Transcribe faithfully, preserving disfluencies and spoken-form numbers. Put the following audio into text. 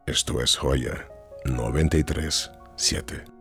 Esto es Joya noventa y tres punto siete.